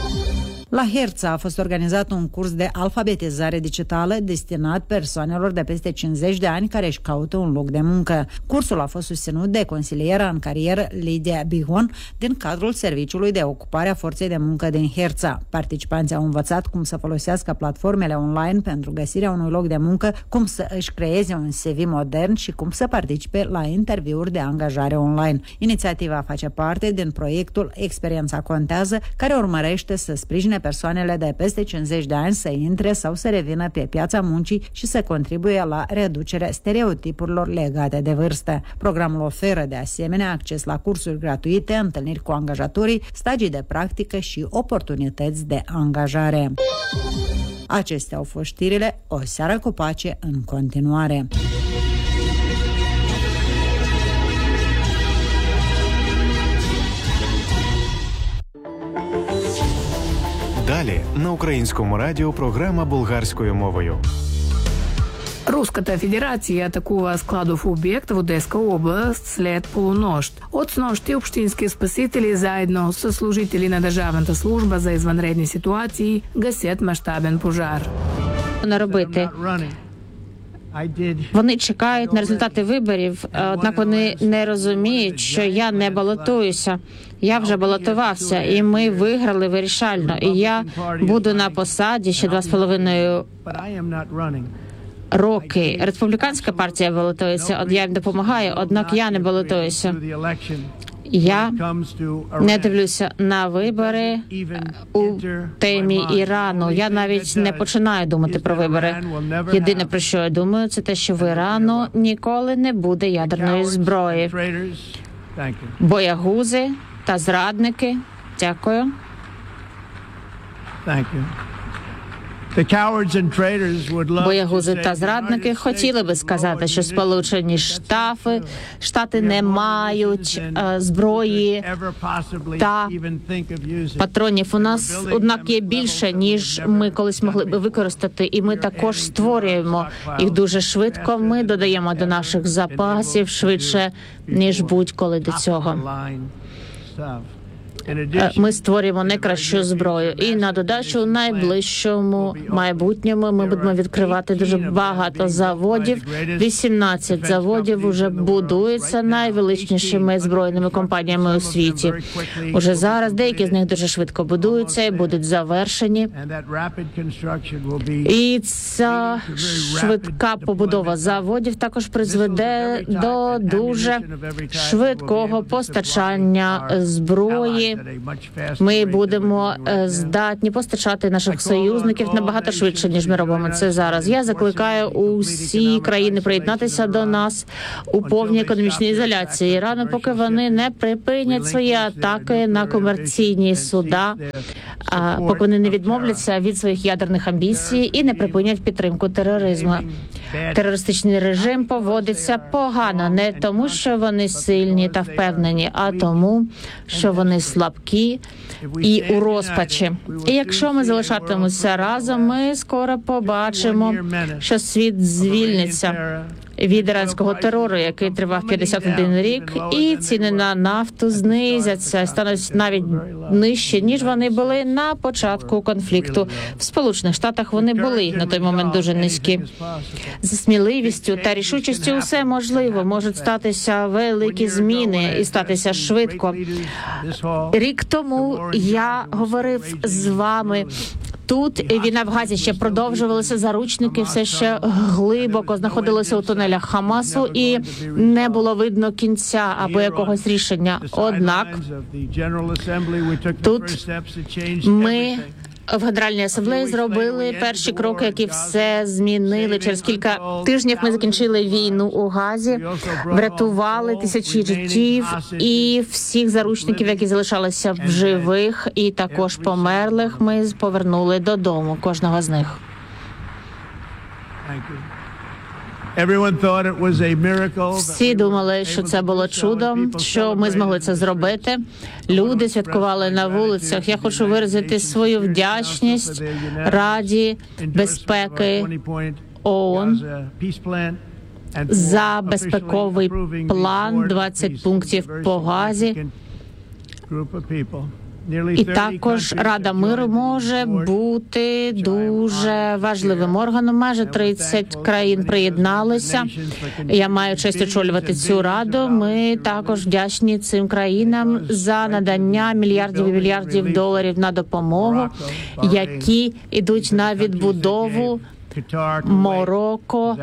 La Herța a fost organizat un curs de alfabetizare digitală destinat persoanelor de peste cincizeci de ani care își caută un loc de muncă. Cursul a fost susținut de consiliera în carieră Lidia Bihon din cadrul Serviciului de Ocupare a Forței de Muncă din Herța. Participanții au învățat cum să folosească platformele online pentru găsirea unui loc de muncă, cum să își creeze un C V modern și cum să participe la interviuri de angajare online. Inițiativa face parte din proiectul Experiența Contează, care urmărește să sprijine persoanele de peste cincizeci de ani să intre sau să revină pe piața muncii și să contribuie la reducerea stereotipurilor legate de vârstă. Programul oferă de asemenea acces la cursuri gratuite, întâlniri cu angajatorii, stagii de practică și oportunități de angajare. Acestea au fost știrile. O seară cu pace în continuare. Далі на Українському радіо програма болгарською мовою. Руската федерація атакува складов об'єкт в Одеська област след полунощ. От снощи общински спасители заедно с служители на Державната служба за извънредни ситуації гасять масштабен пожар. Не робити. Вони чекають на результати виборів, однак вони не розуміють, що я не балотуюся. Я вже балотувався, і ми виграли вирішально. І я буду на посаді ще два з половиною роки. Республіканська партія балотується, от я їм допомагаю, однак я не балотуюся. Я не дивлюся на вибори у темі Ірану. Я навіть не починаю думати про вибори. Єдине, про що я думаю, це те, що в Ірану ніколи не буде ядерної зброї. Боягузи та зрадники. Дякую. Боягузи та зрадники хотіли би сказати, що Сполучені Штати, Штати не мають е, зброї та патронів. У нас, однак, є більше, ніж ми колись могли би використати, і ми також створюємо їх дуже швидко. Ми додаємо до наших запасів швидше, ніж будь-коли до цього. Ми створюємо найкращу зброю. І на додачу, у найближчому майбутньому ми будемо відкривати дуже багато заводів. вісімнадцять заводів уже будуються найвеличнішими збройними компаніями у світі. Уже зараз деякі з них дуже швидко будуються і будуть завершені. І ця швидка побудова заводів також призведе до дуже швидкого постачання зброї. Ми будемо здатні постачати наших союзників набагато швидше, ніж ми робимо це зараз. Я закликаю усі країни приєднатися до нас у повній економічній ізоляції. Рано, поки вони не припинять свої атаки на комерційні суда, а поки вони не відмовляться від своїх ядерних амбіцій і не припинять підтримку тероризму. Терористичний режим поводиться погано не тому, що вони сильні та впевнені, а тому, що вони слабкі і у розпачі. І якщо ми залишатимемося разом, ми скоро побачимо, що світ звільниться від іранського терору, який тривав п'ятдесят один рік, і ціни на нафту знизяться, стануть навіть нижче, ніж вони були на початку конфлікту. В Сполучених Штатах вони були на той момент дуже низькі. З сміливістю та рішучістю усе можливо. Можуть статися великі зміни і статися швидко. Рік тому я говорив з вами тут, війна в Газі ще продовжувалася, заручники все ще глибоко знаходилися у тунелях Хамасу, і не було видно кінця або якогось рішення. Однак тут ми в Генеральній асамблеї зробили перші кроки, які все змінили. Через кілька тижнів ми закінчили війну у Газі, врятували тисячі життів і всіх заручників, які залишалися в живих, і також померлих, ми повернули додому кожного з них. Всі думали, що це було чудом, що ми змогли це зробити. Люди святкували на вулицях. Я хочу виразити свою вдячність Раді безпеки ООН за безпековий план, двадцять пунктів по Газі. І також Рада миру може бути дуже важливим органом. Майже тридцять країн приєдналися. Я маю честь очолювати цю раду. Ми також вдячні цим країнам за надання мільярдів і мільярдів доларів на допомогу, які йдуть на відбудову Марокко,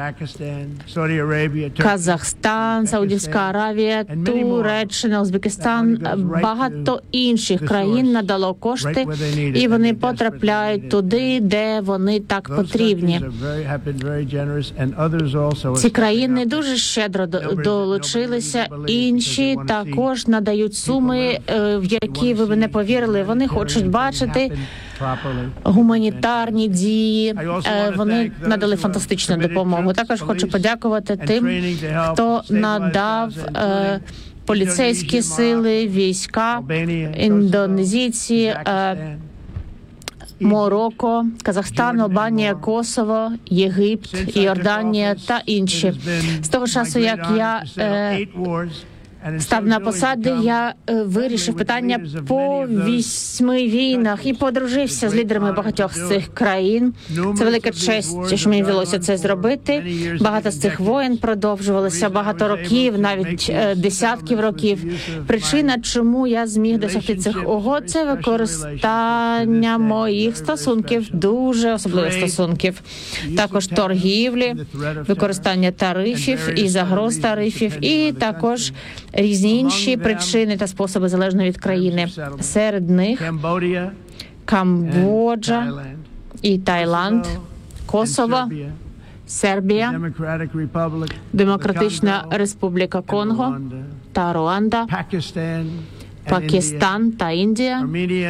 Казахстан, Саудівська Аравія, Туреччина, Узбекистан, багато інших країн надало кошти, і вони потрапляють туди, де вони так потрібні. Ці країни дуже щедро долучилися, інші також надають суми, в які ви б не повірили. Вони хочуть бачити гуманітарні дії. Вони надали фантастичну допомогу. Також хочу подякувати тим, хто надав е, поліцейські сили, війська, індонезійці, е, Марокко, Казахстан, Албанія, Косово, Єгипт, Йорданія та інші. З того часу, як я е, став на посаді, я е, вирішив питання по вісьми війнах і подружився з лідерами багатьох з цих країн. Це велика честь, що мені вдалося це зробити. Багато з цих воєн продовжувалися багато років, навіть е, десятків років. Причина, чому я зміг досягти цих угод, це використання моїх стосунків, дуже особливих стосунків. Також торгівлі, використання тарифів і загроз тарифів, і також різні інші причини та способи залежно від країни. Серед них Камбоджа і Таїланд, Косово, Сербія, Демократична Республіка Конго та Руанда, Пакистан та Індія,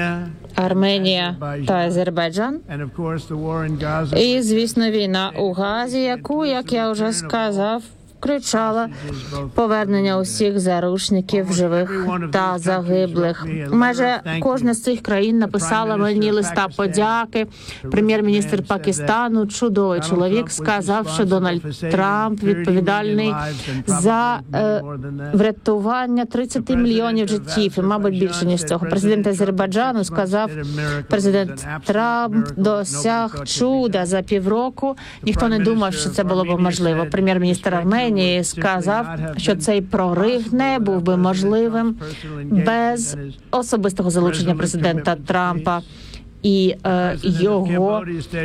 Арменія та Азербайджан. І, звісно, війна у Газі, яку, як я вже сказав, кричала повернення усіх заручників, живих та загиблих. Майже кожна з цих країн написала мені листа подяки. Прем'єр-міністр Пакистану, чудовий чоловік, сказав, що Дональд Трамп відповідальний за е, врятування тридцять мільйонів життів, і, мабуть, більше, ніж цього. Президент Азербайджану сказав, президент Трамп досяг чуда за півроку. Ніхто не думав, що це було б можливо. Прем'єр-міністр Арменії сказав, що цей прорив не був би можливим без особистого залучення президента Трампа і е, його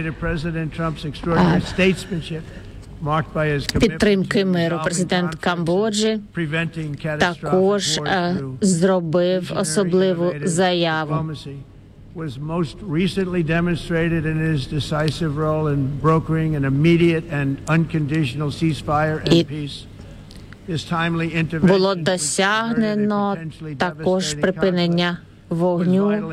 е, підтримки миру. Президент Камбоджі також е, зробив особливу заяву. was most recently demonstrated in his decisive role in brokering an immediate and unconditional ceasefire and peace. Було досягнено також припинення вогню.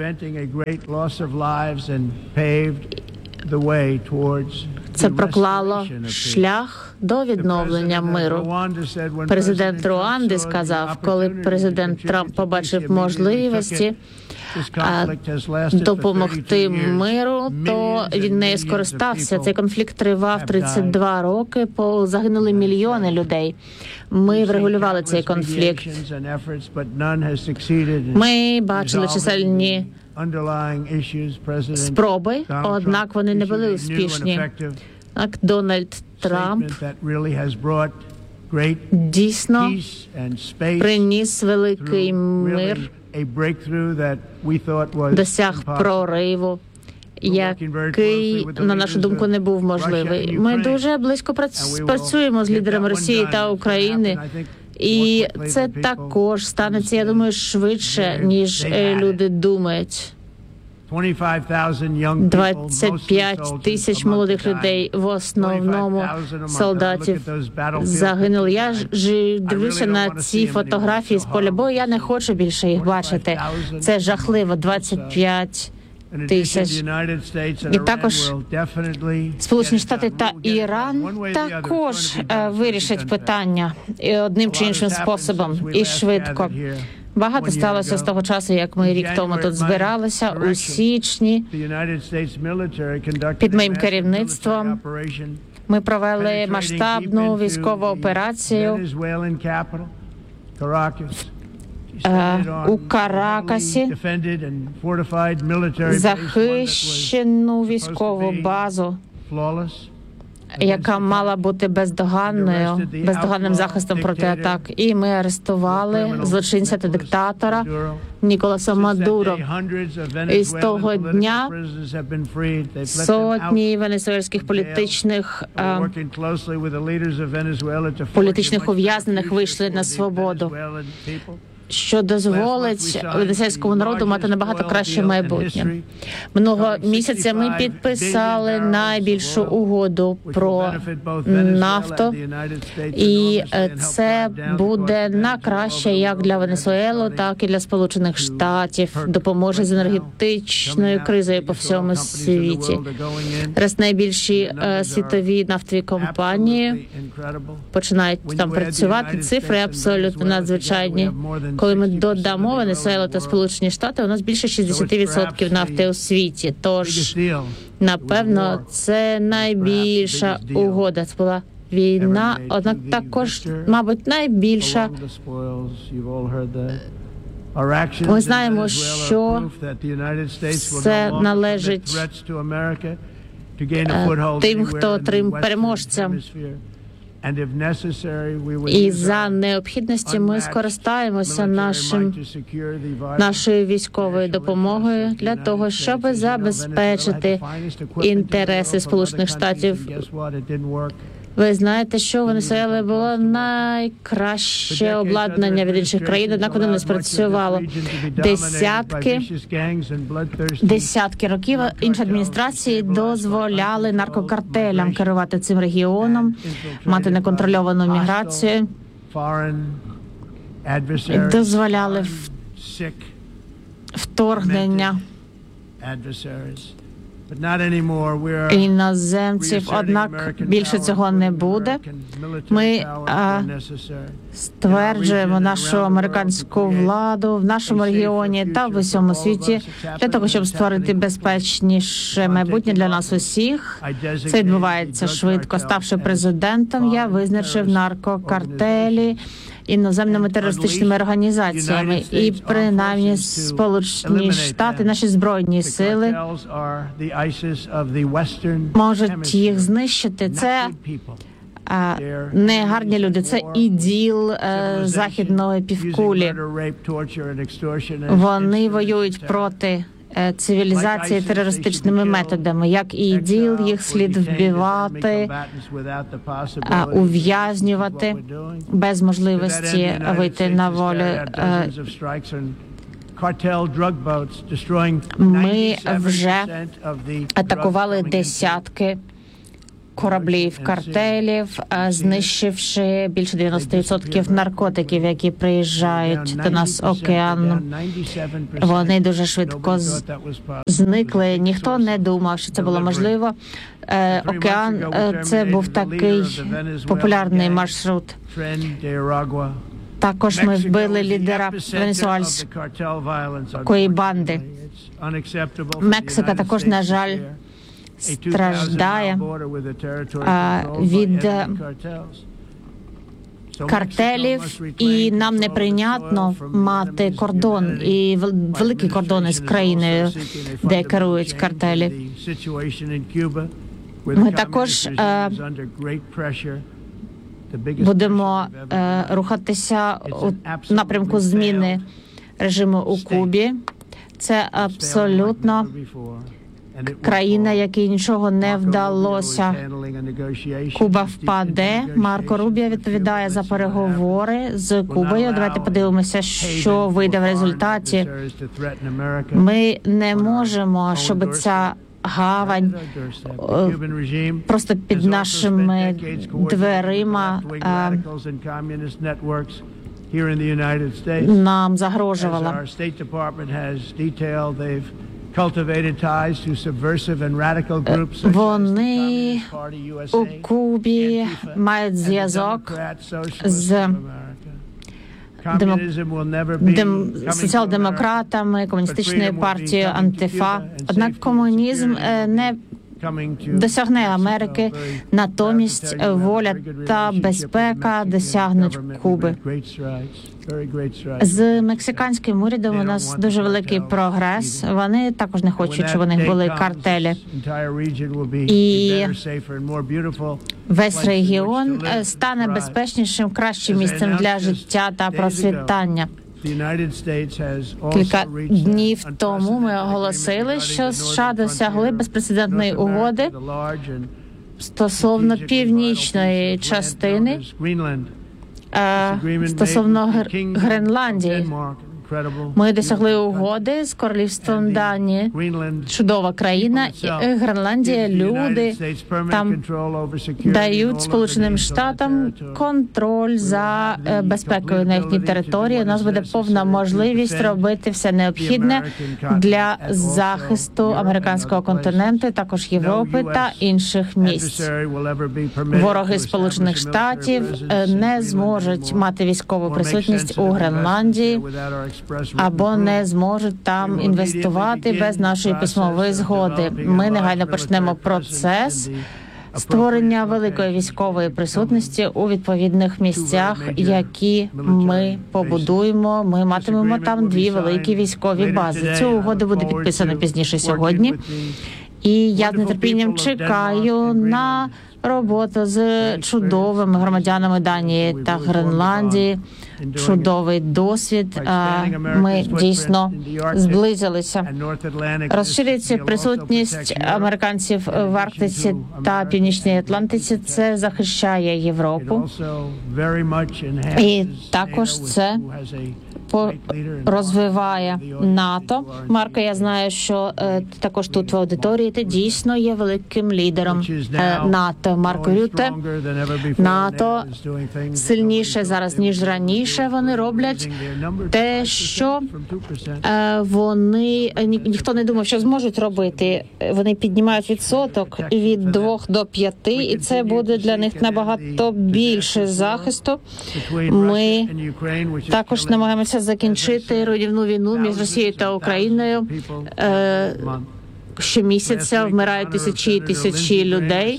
Це проклало шлях до відновлення миру. Президент Руанди сказав, коли президент Трамп побачив можливості допомогти миру, то він не скористався. Цей конфлікт тривав тридцять два роки, загинули мільйони людей. Ми врегулювали цей конфлікт. Ми бачили чисельні спроби, однак вони не були успішні. Так, Дональд Трамп дійсно приніс великий мир, досяг прориву, який, на нашу думку, не був можливий. Ми дуже близько працюємо з лідерами Росії та України, і це також станеться, я думаю, швидше, ніж люди думають. двадцять п'ять тисяч молодих людей, в основному солдатів, загинули. Я ж дивлюся на ці фотографії з поля бою, я не хочу більше їх бачити. Це жахливо, двадцять п'ять тисяч. І також Сполучені Штати та Іран також вирішать питання одним чи іншим способом і швидко. Багато сталося з того часу, як ми рік тому тут збиралися у січні. Під моїм керівництвом ми провели масштабну військову операцію у Каракасі, захищену військову базу, яка мала бути бездоганною, бездоганним захистом проти атак. І ми арестували злочинця та диктатора Ніколаса Мадуро. І з того дня сотні венесуельських політичних, а, політичних ув'язнених вийшли на свободу, що дозволить венесуельському народу мати набагато краще майбутнє. Минулого місяця ми підписали найбільшу угоду про нафту, і це буде на краще як для Венесуели, так і для Сполучених Штатів. Допоможе з енергетичною кризою по всьому світі. Зараз найбільші е, світові нафтові компанії починають там працювати. Цифри абсолютно надзвичайні. Коли ми додамо Венесуелу та Сполучені Штати, у нас більше шістдесят відсотків нафти у світі. Тож, напевно, це найбільша угода. Це була війна, однак також, мабуть, найбільша. Ми знаємо, що це належить тим, хто трим переможцям. І за необхідності ми скористаємося нашим, нашою військовою допомогою для того, щоб забезпечити інтереси Сполучених Штатів. Ви знаєте, що у Венесуели було найкраще обладнання від інших країн, однак воно не спрацювало. Десятки, десятки років інші адміністрації дозволяли наркокартелям керувати цим регіоном, мати неконтрольовану міграцію, дозволяли вторгнення іноземців. Однак більше цього не буде. Ми а, стверджуємо нашу американську владу в нашому регіоні та в усьому світі для того, щоб створити безпечніше майбутнє для нас усіх. Це відбувається швидко. Ставши президентом, я визначив наркокартелі іноземними терористичними організаціями, і принаймні Сполучені Штати, наші збройні сили можуть їх знищити. Це а, не гарні люди, це іділ е, західної півкулі. Вони воюють проти цивілізації терористичними методами. Як і іділ, їх слід вбивати, ув'язнювати без можливості вийти на волю. Ми вже атакували десятки кораблів картелів, знищивши більше дев'яносто відсотків наркотиків, які приїжджають до нас океаном. Вони дуже швидко зникли. Ніхто не думав, що це було можливо. Океан – це був такий популярний маршрут. Також ми вбили лідера венесуельської банди. Мексика також, на жаль, страждає а, від картелів, і нам неприйнятно мати кордон, і великі кордони з країною, де керують картелі. Ми також а, будемо а, рухатися у напрямку зміни режиму у Кубі. Це абсолютно країна, якій нічого не вдалося. Куба впаде. Марко Рубіо відповідає за переговори з Кубою. Давайте подивимося, що вийде в результаті. Ми не можемо, щоб ця гавань просто під нашими дверима нам загрожувала. Вони у Кубі мають зв'язок з демо... дем... соціал-демократами, комуністичною партією Антифа. Однак комунізм не досягне Америки, натомість воля та безпека досягнуть Куби. З мексиканським урядом у нас дуже великий прогрес. Вони також не хочуть, щоб у них були картелі. І весь регіон стане безпечнішим, кращим місцем для життя та процвітання. Кілька днів тому ми оголосили, що США досягли безпрецедентної угоди стосовно північної частини, стосовно Гренландії. Ми досягли угоди з королівством Данії. Чудова країна. І Гренландія, люди там дають Сполученим Штатам контроль за безпекою на їхній території. У нас буде повна можливість робити все необхідне для захисту американського континенту, також Європи та інших місць. Вороги Сполучених Штатів не зможуть мати військову присутність у Гренландії або не зможуть там інвестувати без нашої письмової згоди. Ми негайно почнемо процес створення великої військової присутності у відповідних місцях, які ми побудуємо. Ми матимемо там дві великі військові бази. Цю угоду буде підписано пізніше сьогодні. І я з нетерпінням чекаю на роботу з чудовими громадянами Данії та Гренландії. Чудовий досвід. Ми дійсно зблизилися. Розширюється присутність американців в Арктиці та Північній Атлантиці. Це захищає Європу. І також це розвиває НАТО. Марко, я знаю, що е, ти також тут в аудиторії ти дійсно є великим лідером е, НАТО. Марко Рюте, НАТО сильніше зараз, ніж раніше. Вони роблять те, що е, вони, ні, ніхто не думав, що зможуть робити. Вони піднімають відсоток від двох до п'яти, і це буде для них набагато більше захисту. Ми також намагаємося закінчити руйнівну війну між Росією та Україною. Е, Щомісяця вмирають тисячі і тисячі людей.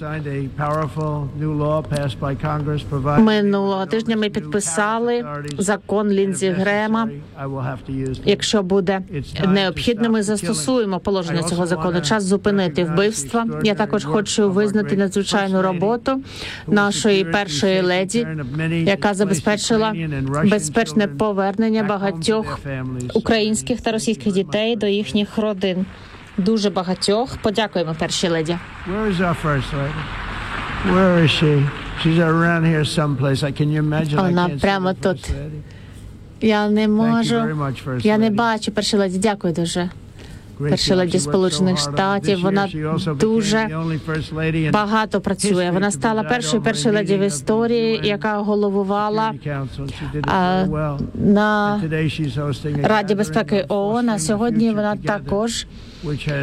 Минулого тижня ми підписали закон Лінзі Грема. Якщо буде необхідно, ми застосуємо положення цього закону. Час зупинити вбивства. Я також хочу визнати надзвичайну роботу нашої першої леді, яка забезпечила безпечне повернення багатьох українських та російських дітей до їхніх родин. Дуже багатьох. Подякуємо першій леді. Where is our first lady? Where is she? She's around here someplace. I can you imagine? Вона прямо тут. Я не можу. Я не бачу першій леді. Дякую дуже. Перша леді Сполучених Штатів. Вона дуже багато працює. Вона стала першою першою леді в історії, яка головувала а, на Раді безпеки ООН. А сьогодні вона також